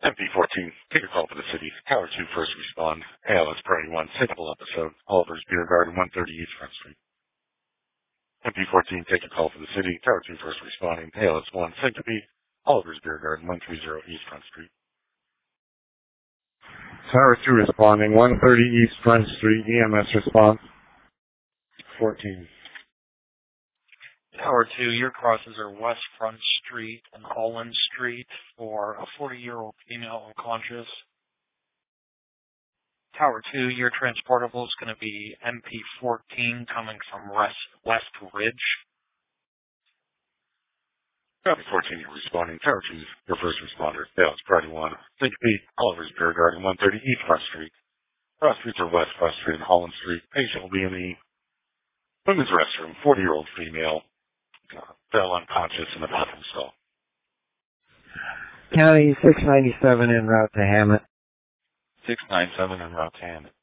MP14, take a call for the city. Tower 2, first respond. ALS Priority 1, sample episode. Oliver's Beer Garden, 130 East Front Street. MP14, take a call for the city. Tower 2, first responding. ALS 1, Syncope. Oliver's Beer Garden, 130 East Front Street. Tower 2 responding, 130 East Front Street, EMS response. 14. Tower 2, your crosses are West Front Street and Holland Street for a 40-year-old female unconscious. Tower 2, your transportable is going to be MP14 coming from West Ridge. Tower 14, you're responding. Tower 2, your first responder. ALS Priority 1, Syncope. Oliver's Beer Garden, 130 East Front Street. Cross streets are West Front Street and Holland Street. Patient will be in the women's restroom. 40-year-old female. Fell unconscious in the bathroom stall. County 697 en route to Hammett. 697 en route to Hammett.